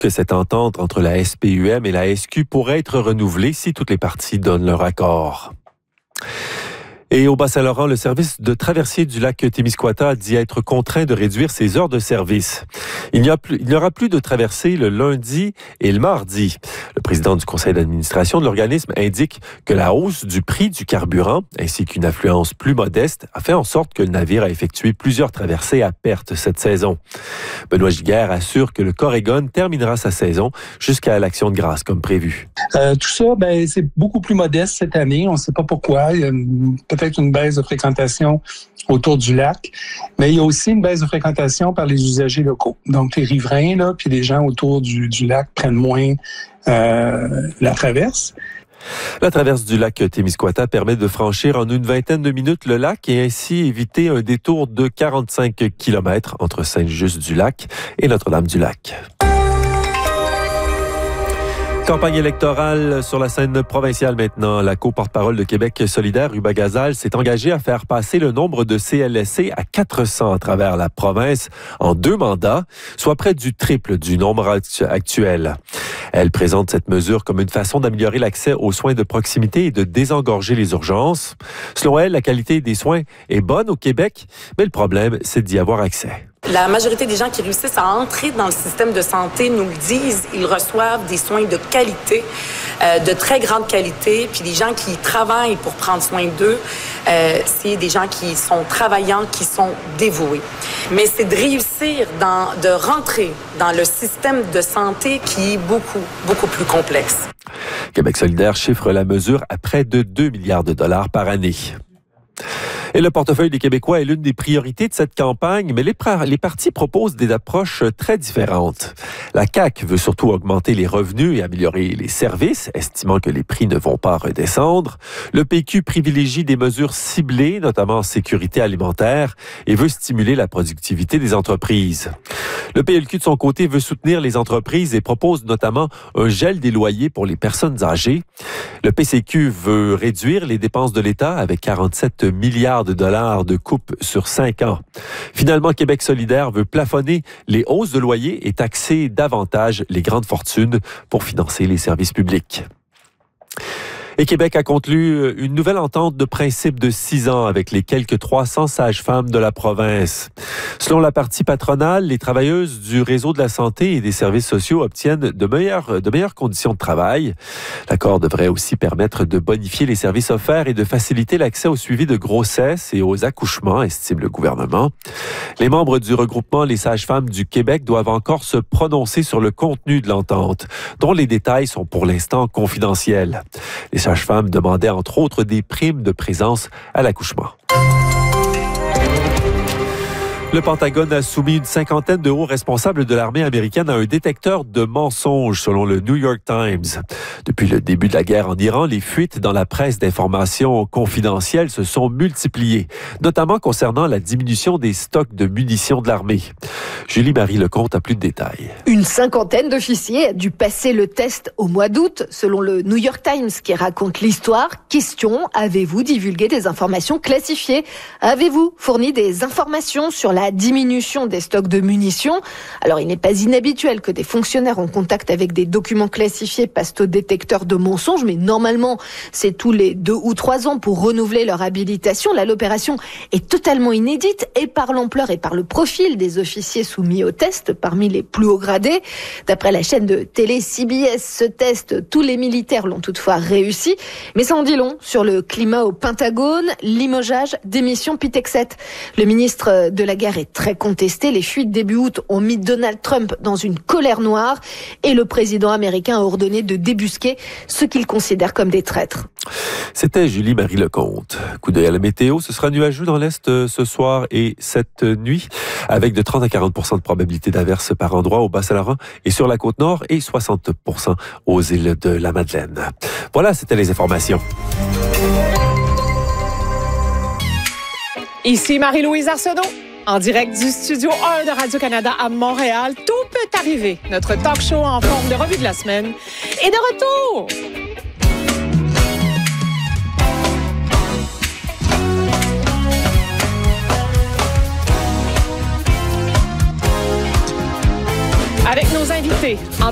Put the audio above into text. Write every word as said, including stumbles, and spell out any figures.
que cette entente entre la S P U M et la S Q pourrait être renouvelée si toutes les parties donnent leur accord. Et au Bas-Saint-Laurent, le service de traversier du lac Témiscouata dit être contraint de réduire ses heures de service. Il n'y a plus, il n'y aura plus de traversée le lundi et le mardi. Le président du conseil d'administration de l'organisme indique que la hausse du prix du carburant ainsi qu'une affluence plus modeste a fait en sorte que le navire a effectué plusieurs traversées à perte cette saison. Benoît Giguère assure que le Corégon terminera sa saison jusqu'à l'Action de grâce comme prévu. Euh, tout ça, ben, c'est beaucoup plus modeste cette année. On ne sait pas pourquoi. Il y a peut-être une baisse de fréquentation autour du lac, mais il y a aussi une baisse de fréquentation par les usagers locaux. Donc, les riverains, là, puis les gens autour du, du lac prennent moins euh, la traverse. La traverse du lac Témiscouata permet de franchir en une vingtaine de minutes le lac et ainsi éviter un détour de quarante-cinq kilomètres entre Saint-Just-du-Lac et Notre-Dame-du-Lac. Campagne électorale sur la scène provinciale maintenant. La co-porte-parole de Québec solidaire, Ruba Gazal, s'est engagée à faire passer le nombre de C L S C à quatre cents à travers la province en deux mandats, soit près du triple du nombre actuel. Elle présente cette mesure comme une façon d'améliorer l'accès aux soins de proximité et de désengorger les urgences. Selon elle, la qualité des soins est bonne au Québec, mais le problème, c'est d'y avoir accès. La majorité des gens qui réussissent à entrer dans le système de santé nous le disent, ils reçoivent des soins de qualité, euh, de très grande qualité, puis les gens qui travaillent pour prendre soin d'eux, euh, c'est des gens qui sont travaillants, qui sont dévoués. Mais c'est de réussir, dans, de rentrer dans le système de santé qui est beaucoup, beaucoup plus complexe. Québec solidaire chiffre la mesure à près de deux milliards de dollars par année. Et le portefeuille des Québécois est l'une des priorités de cette campagne, mais les, pra- les partis proposent des approches très différentes. La C A Q veut surtout augmenter les revenus et améliorer les services, estimant que les prix ne vont pas redescendre. Le P Q privilégie des mesures ciblées, notamment en sécurité alimentaire, et veut stimuler la productivité des entreprises. Le P L Q, de son côté, veut soutenir les entreprises et propose notamment un gel des loyers pour les personnes âgées. Le P C Q veut réduire les dépenses de l'État avec quarante-sept milliards de dollars de coupe sur cinq ans. Finalement, Québec solidaire veut plafonner les hausses de loyers et taxer davantage les grandes fortunes pour financer les services publics. Et Québec a conclu une nouvelle entente de principe de six ans avec les quelques trois cents sages-femmes de la province. Selon la partie patronale, les travailleuses du réseau de la santé et des services sociaux obtiennent de meilleures, de meilleures conditions de travail. L'accord devrait aussi permettre de bonifier les services offerts et de faciliter l'accès au suivi de grossesse et aux accouchements, estime le gouvernement. Les membres du regroupement Les Sages-Femmes du Québec doivent encore se prononcer sur le contenu de l'entente, dont les détails sont pour l'instant confidentiels. Les sages-femmes demandaient entre autres des primes de présence à l'accouchement. Le Pentagone a soumis une cinquantaine de hauts responsables de l'armée américaine à un détecteur de mensonges, selon le New York Times. Depuis le début de la guerre en Iran, les fuites dans la presse d'informations confidentielles se sont multipliées, notamment concernant la diminution des stocks de munitions de l'armée. Julie-Marie Lecomte a plus de détails. Une cinquantaine d'officiers a dû passer le test au mois d'août, selon le New York Times qui raconte l'histoire. Question, avez-vous divulgué des informations classifiées? Avez-vous fourni des informations sur la La diminution des stocks de munitions? Alors, il n'est pas inhabituel que des fonctionnaires en contact avec des documents classifiés passent au détecteur de mensonges, mais normalement, c'est tous les deux ou trois ans pour renouveler leur habilitation. Là, l'opération est totalement inédite et par l'ampleur et par le profil des officiers soumis au test, parmi les plus hauts gradés. D'après la chaîne de télé C B S, ce test, tous les militaires l'ont toutefois réussi. Mais ça en dit long sur le climat au Pentagone, limogeage, démission Pitexet. Le ministre de la Guerre est très contesté. Les fuites début août ont mis Donald Trump dans une colère noire et le président américain a ordonné de débusquer ceux qu'il considère comme des traîtres. C'était Julie-Marie Lecomte. Coup d'œil à la météo, ce sera nuageux dans l'Est ce soir et cette nuit, avec de trente à quarante pour cent de probabilité d'averse par endroit au Bas-Saint-Laurent et sur la Côte-Nord et soixante pour cent aux îles de la Madeleine. Voilà, c'était les informations. Ici Marie-Louise Arsenault. En direct du studio un de Radio-Canada à Montréal, tout peut arriver. Notre talk show en forme de revue de la semaine est de retour. Avec nos invités. En